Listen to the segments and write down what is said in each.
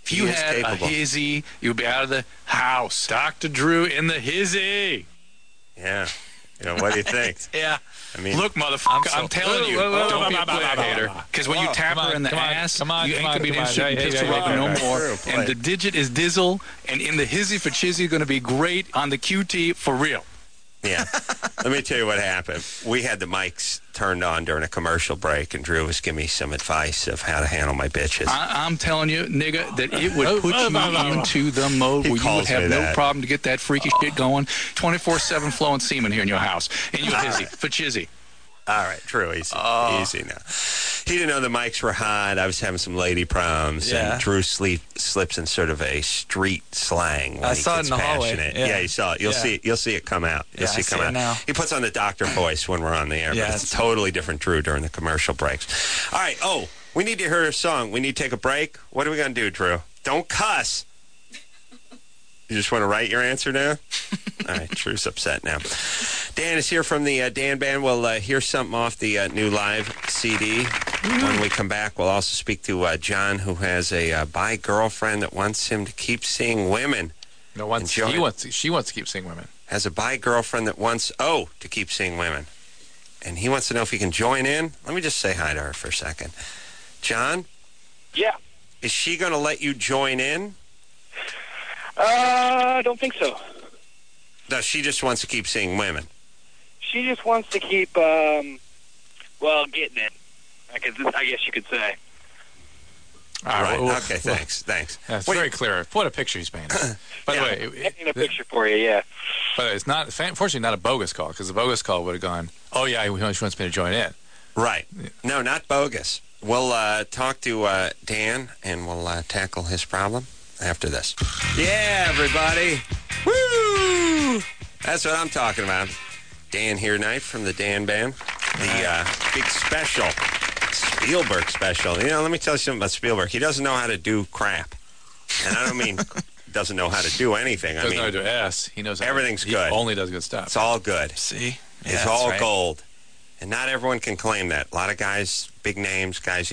If you had a hizzy, you'd be out of the house. Dr. Drew in the hizzy. Yeah. What do you think? Yeah. I mean, look, motherfucker, I'm telling you, don't be a player hater. Because when you tap her in the ass, you ain't going to be interested in pistol whipping no more. And the digit is Dizzle, and in the hizzy for chizzy going to be great on the QT for real. Yeah. Let me tell you what happened. We had the mics turned on during a commercial break, and Drew was giving me some advice of how to handle my bitches. I'm telling you, nigga, that it would put you into the mode where you would have no problem to get that freaky shit going. 24/7 flowing semen here in your house. And you're hizzy for chizzy. All right, Drew, easy now. He didn't know the mics were hot. I was having some lady problems, and Drew slips in sort of a street slang when I he saw gets it in the passionate. hallway. Yeah, you saw it. You'll see it come out. You'll see it come out. Now. He puts on the doctor voice when we're on the air, but it's a totally different Drew during the commercial breaks. All right. Oh, we need to hear a song. We need to take a break. What are we going to do, Drew? Don't cuss. You just want to write your answer down? All right, Drew's upset now. Dan is here from the Dan Band. We'll hear something off the new live CD. When we come back, we'll also speak to John, who has a bi girlfriend that wants him to keep seeing women. No, she wants to keep seeing women. Has a bi girlfriend that wants to keep seeing women. And he wants to know if he can join in. Let me just say hi to her for a second. John? Yeah. Is she going to let you join in? I don't think so. No, she just wants to keep seeing women. She just wants to keep, getting it. I guess you could say. All right. Okay, thanks. That's very clear. What a picture he's painted. By the way, painting a picture for you, yeah. But it's not, unfortunately, not a bogus call, because the bogus call would have gone, she wants me to join in. Right. No, not bogus. We'll talk to Dan, and we'll tackle his problem after this. Yeah, everybody. Woo! That's what I'm talking about. Dan here tonight from the Dan Band. The big special, Spielberg special. Let me tell you something about Spielberg. He doesn't know how to do crap. And I don't mean doesn't know how to do anything. Doesn't know how to do S. He knows everything's good. He only does good stuff. It's all good. See? Yeah, it's all gold. And not everyone can claim that. A lot of guys, big names, guys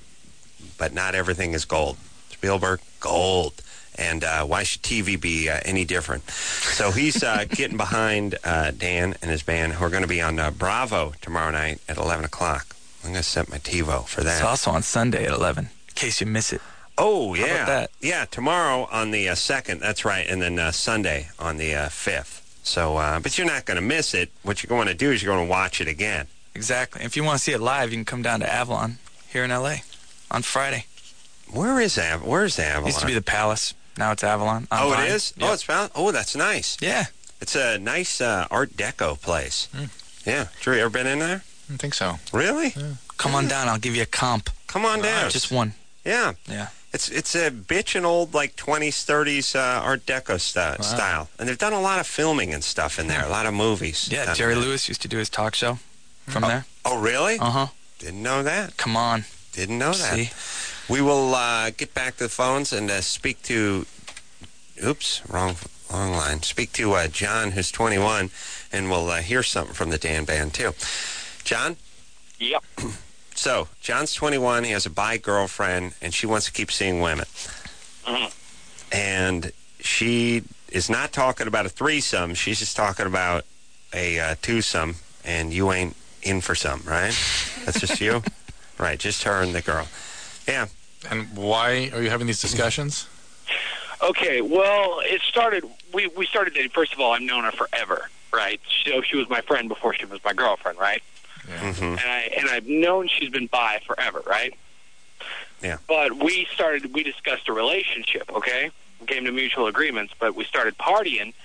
but not everything is gold. Spielberg, gold. And why should TV be any different? So he's getting behind Dan and his band, who are going to be on Bravo tomorrow night at 11 o'clock. I'm going to set my TiVo for that. It's also on Sunday at 11, in case you miss it. Oh, yeah. How about that? Yeah, tomorrow on the 2nd, that's right, and then Sunday on the 5th. So, but you're not going to miss it. What you're going to do is you're going to watch it again. Exactly. If you want to see it live, you can come down to Avalon here in L.A. on Friday. Where's Avalon? Used to be the Palace. Now it's Avalon. It is? Yep. Oh, it's Avalon? Oh, that's nice. Yeah. It's a nice Art Deco place. Yeah. Drew, you ever been in there? I think so. Really? Yeah. Come on down. I'll give you a comp. Come on down. Just one. Yeah. Yeah. It's a bitchin' old, 20s, 30s Art Deco style. And they've done a lot of filming and stuff in there, a lot of movies. Yeah, Jerry Lewis used to do his talk show from there. Oh, really? Uh-huh. Didn't know that. Come on. Didn't know that. See? We will get back to the phones and speak to... Oops, wrong line. Speak to John, who's 21, and we'll hear something from the Dan Band, too. John? Yep. So, John's 21, he has a bi girlfriend, and she wants to keep seeing women. Mm-hmm. And she is not talking about a threesome, she's just talking about a twosome, and you ain't in for some, right? That's just you? Right, just her and the girl. Yeah. And why are you having these discussions? Okay, well, it started, we started dating. First of all, I've known her forever, right? So she was my friend before she was my girlfriend, right? Yeah. Mm-hmm. And I've known she's been bi forever, right? Yeah. But we discussed a relationship, okay? We came to mutual agreements, but we started partying,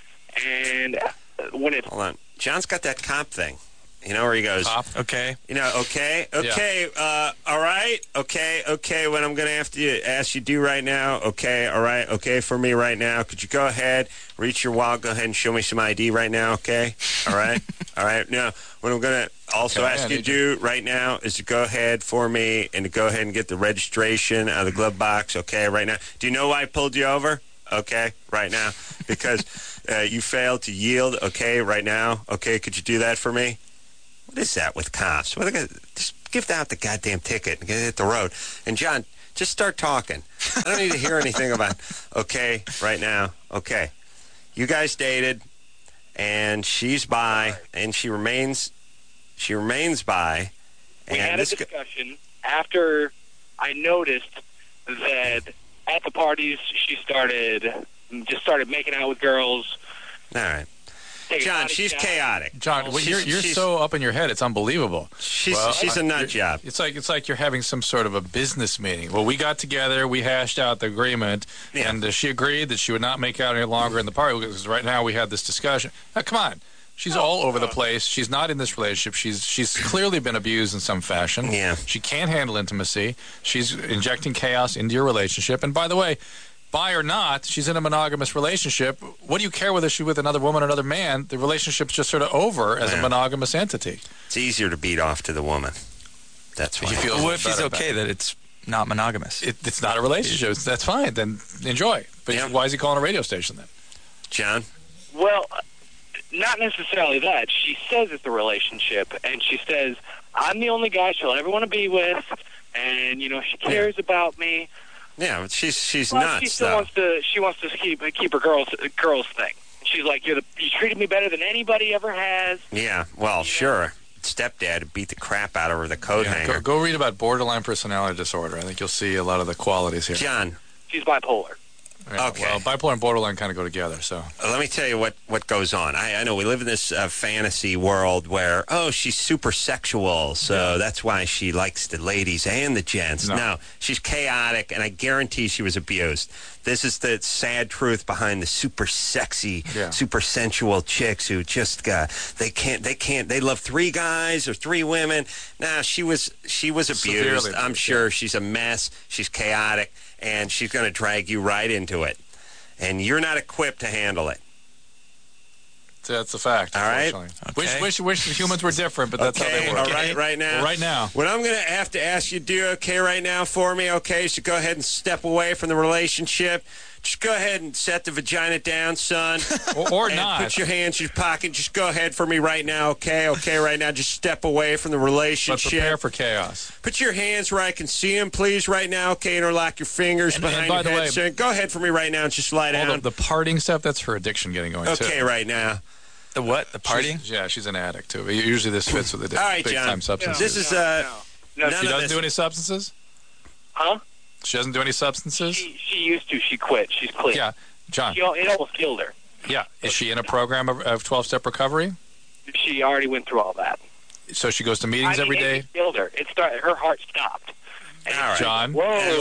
and when it... Hold on. John's got that cop thing. Where he goes... Cop, okay. Okay, yeah. All right, okay, what I'm going to have to ask you to do right now, okay, all right, okay for me right now. Could you go ahead, reach your wallet, go ahead and show me some ID right now, okay? All right? All right, now, what I'm going to also ask you to do right now is to go ahead for me and to go ahead and get the registration out of the glove box, okay, right now. Do you know why I pulled you over? Okay, right now. Because you failed to yield, okay, right now. Okay, could you do that for me? What is that with cops? Just give out the goddamn ticket and get it hit the road. And John, Just start talking. I don't need to hear anything about, okay, right now. Okay. You guys dated, and she's bi, and she remains bi. We had a discussion after I noticed that at the parties she started making out with girls. All right. John, she's chaotic. John, you're so up in your head, it's unbelievable. She's a nut job. It's like you're having some sort of a business meeting. Well, we got together, we hashed out the agreement, and she agreed that she would not make out any longer in the party because right now we had this discussion. Now, come on. She's all over the place. She's not in this relationship. She's clearly been abused in some fashion. Yeah. She can't handle intimacy. She's injecting chaos into your relationship. And by the way, bi or not, she's in a monogamous relationship. What do you care whether she's with another woman or another man? The relationship's just sort of over as a monogamous entity. It's easier to beat off to the woman. That's why. What if she's okay that it's not monogamous? It's not a relationship. That's fine. Then enjoy. But why is he calling a radio station then? John? Well, not necessarily that. She says it's a relationship, and she says, I'm the only guy she'll ever want to be with, and, she cares about me. Yeah, but she's well, nuts. She still wants to keep her girls thing. She's like, you treated me better than anybody ever has. Yeah, well, sure. Stepdad beat the crap out of her, the coat hanger. Go read about borderline personality disorder. I think you'll see a lot of the qualities here. John. She's bipolar. Yeah, okay. Well, bipolar and borderline kind of go together, so. Let me tell you what goes on. I know we live in this fantasy world where, she's super sexual, so that's why she likes the ladies and the gents. No, she's chaotic, and I guarantee she was abused. This is the sad truth behind the super sexy, super sensual chicks who just, they love 3 guys or 3 women. Now, she was abused. I'm sure she's a mess. She's chaotic. And she's going to drag you right into it. And you're not equipped to handle it. That's a fact. All right? Okay. Wish the humans were different, but that's how they work. All right, right now? Well, right now. What I'm going to have to ask you to do, okay, right now for me, okay, so go ahead and step away from the relationship. Just go ahead and set the vagina down, son. or and not. Put your hands in your pocket. Just go ahead for me right now, okay? Okay, right now. Just step away from the relationship. But prepare for chaos. Put your hands where I can see them, please, right now, okay? Interlock your fingers behind your head. Way, go ahead for me right now and just lie down. The partying stuff, that's her addiction getting going, too. Okay, right now. The what? The partying? She's an addict, too. Usually this fits with the all right, big-time substances. This is, no, she doesn't do any substances? Huh? She doesn't do any substances? She used to. She quit. She's clean. Yeah. John. It almost killed her. Yeah. Is she in a program of 12-step recovery? She already went through all that. So she goes to meetings every day? It killed her. Her heart stopped. All right. John,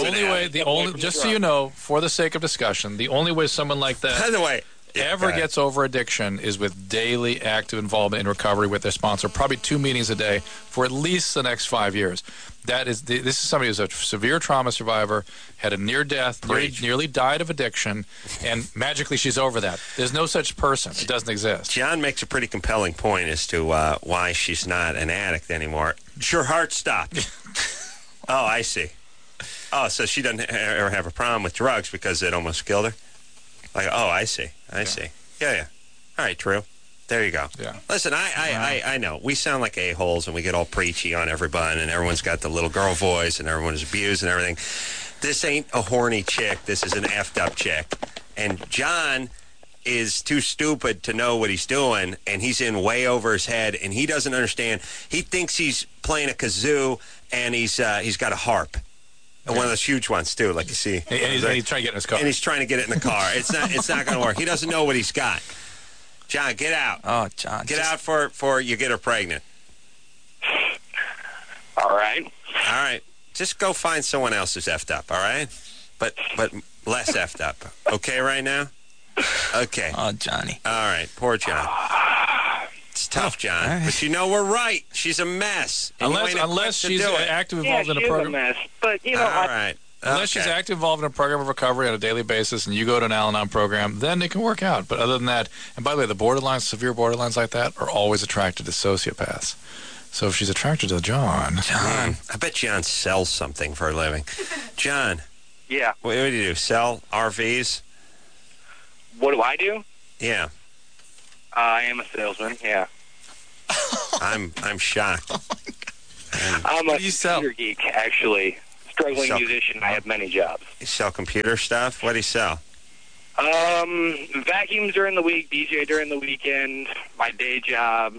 just so you know, for the sake of discussion, the only way someone like that by the way, ever gets over addiction is with daily active involvement in recovery with their sponsor, probably 2 meetings a day for at least the next 5 years. This is somebody who's a severe trauma survivor, had a near death, nearly died of addiction, and magically she's over that. There's no such person. It doesn't exist. John makes a pretty compelling point as to why she's not an addict anymore. Her heart stopped. Oh, I see. Oh, so she doesn't ever have a problem with drugs because it almost killed her? Like, oh, I see. I see. Yeah. All right, true. There you go. Yeah. Listen, I know. We sound like a-holes and we get all preachy on everybody and everyone's got the little girl voice and everyone is abused and everything. This ain't a horny chick. This is an effed up chick. And John is too stupid to know what he's doing, and he's in way over his head, and he doesn't understand. He thinks he's playing a kazoo, and he's got a harp. And one of those huge ones, too, like you see. And he's trying to get in his car. And he's trying to get it in the car. It's not going to work. He doesn't know what he's got. John, get out. Oh, John. Get out for you get her pregnant. All right. All right. Just go find someone else who's effed up, all right? But less effed up. Okay right now? Okay. Oh, Johnny. All right. Poor John. It's tough, John. Right. But you know we're right. She's a mess. Unless she's active involved in a program. Yeah, she's a mess. But, all right. Unless she's actively involved in a program of recovery on a daily basis and you go to an Al-Anon program, then it can work out. But other than that, and by the way, the borderlines, severe borderlines like that, are always attracted to sociopaths. So if she's attracted to John. I bet John sells something for a living. John. Yeah. What do you do? Sell RVs? What do I do? Yeah. I am a salesman, yeah. I'm shocked. I'm a computer geek, actually. struggling musician. I have many jobs. You sell computer stuff? What do you sell? Vacuums during the week, DJ during the weekend. My day job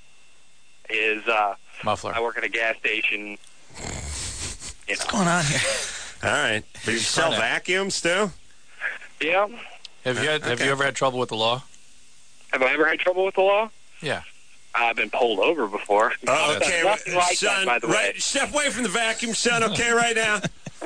is muffler. I work at a gas station. What's going on here? All right. Do you sell vacuums too? Yeah. Have you ever had trouble with the law? Have I ever had trouble with the law? Yeah. I've been pulled over before. Oh, okay. Nothing like son, that, by the way. Right, step away from the vacuum, son, okay, right now?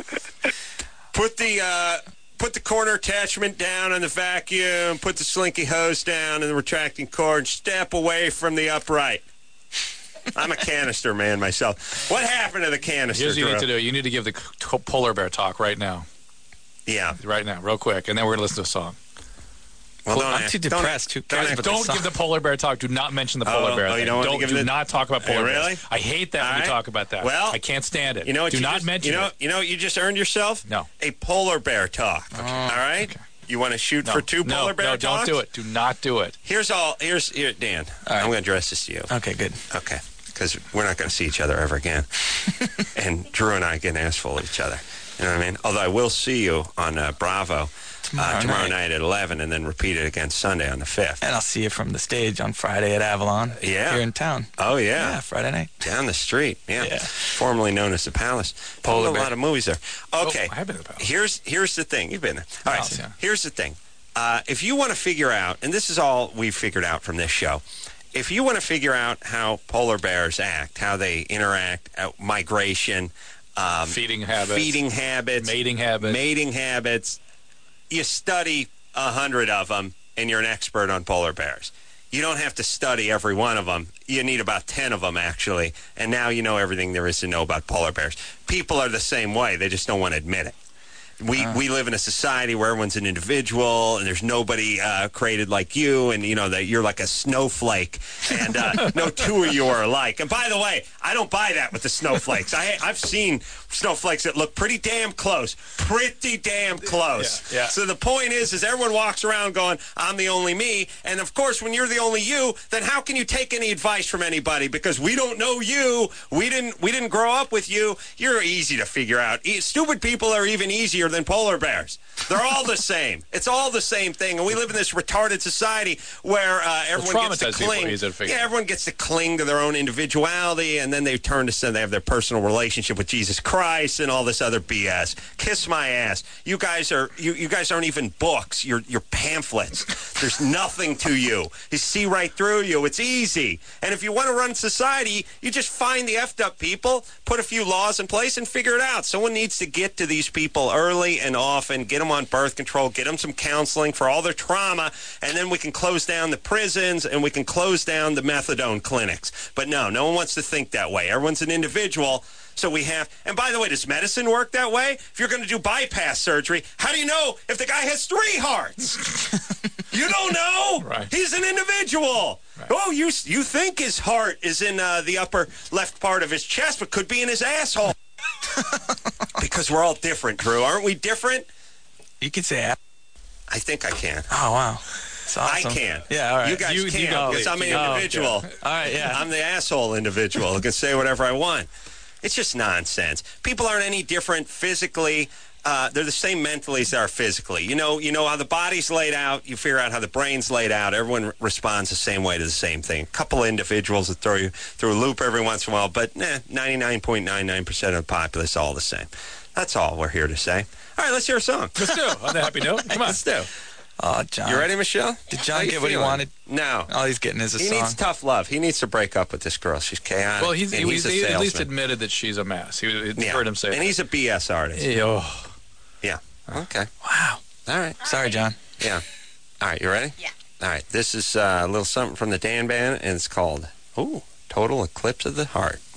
Put the corner attachment down on the vacuum, put the slinky hose down and the retracting cord, and step away from the upright. I'm a canister man myself. What happened to the canister? Here's what you need to do. You need to give the polar bear talk right now. Yeah. Right now, real quick, and then we're going to listen to a song. Well, I'm too depressed. Don't give the polar bear talk. Do not mention the polar bear. You don't do not talk about polar bears. Really? I hate that when you talk about that. Well, I can't stand it. You know what? Do not mention it. You know what you just earned yourself? No. A polar bear talk. Okay. All right. Okay. You want to shoot for two polar bear talks? No, don't do it. Do not do it. Here's Dan. All right. I'm going to address this to you. Okay, good. Okay. Because we're not going to see each other ever again. And Drew and I get an ass full of each other. You know what I mean? Although I will see you on Bravo tomorrow night at 11 and then repeat it again Sunday on the 5th. And I'll see you from the stage on Friday at Avalon here in town. Oh, yeah. Yeah, Friday night. Down the street, yeah. Formerly known as the Palace. Polar a lot of movies there. Okay. I have been to the Palace. Here's the thing. You've been there. All right. Here's the thing. If you want to figure out, and this is all we've figured out from this show, if you want to figure out how polar bears act, how they interact, migration, feeding habits, mating habits, you study 100 of them, and you're an expert on polar bears. You don't have to study every one of them. You need about 10 of them, actually, and now you know everything there is to know about polar bears. People are the same way. They just don't want to admit it. We live in a society where everyone's an individual, and there's nobody created like you, and you know that you're like a snowflake, and no two of you are alike. And by the way, I don't buy that with the snowflakes. I've seen snowflakes that look pretty damn close. Yeah. So the point is everyone walks around going, I'm the only me, and of course when you're the only you, then how can you take any advice from anybody? Because we don't know you. We didn't grow up with you. You're easy to figure out. Stupid people are even easier than polar bears. They're all the same. It's all the same thing, and we live in this retarded society where everyone gets to cling. Everyone gets to cling to their own individuality, and then they turn to they have their personal relationship with Jesus Christ and all this other BS. Kiss my ass. You guys aren't even books. You're pamphlets. There's nothing to you. You see right through you. It's easy. And if you want to run society, you just find the effed up people, put a few laws in place, and figure it out. Someone needs to get to these people early and often, get them on birth control, get them some counseling for all their trauma, and then we can close down the prisons and we can close down the methadone clinics. But no one wants to think that way. Everyone's an individual. So we have, and by the way, does medicine work that way? If you're going to do bypass surgery, how do you know if the guy has 3 hearts? You don't know. Right. He's an individual. Right. Oh, you think his heart is in the upper left part of his chest, but could be in his asshole. Because we're all different, Drew. Aren't we different? You can say that. I think I can. Oh, wow. That's awesome. I can. Yeah, all right. You guys can't because I'm an individual. All right, yeah. I'm the asshole individual. I can say whatever I want. It's just nonsense. People aren't any different physically. They're the same mentally as they are physically. You know how the body's laid out. You figure out how the brain's laid out. Everyone responds the same way to the same thing. A couple of individuals that throw you through a loop every once in a while, but 99.99% of the populace all the same. That's all we're here to say. All right, let's hear a song. Let's do. On that happy note, come on. Let's do. Oh, John. You ready, Michelle? Did John get what he wanted? No. All he's getting is a song. He needs tough love. He needs to break up with this girl. She's chaotic. Well, he at least salesman. admitted that she's a mess. He heard him say that. And he's a BS artist. Yeah. Okay. Wow. All right. Sorry, John. Yeah. All right, you ready? Yeah. All right, this is a little something from the Dan Band, and it's called, Total Eclipse of the Heart.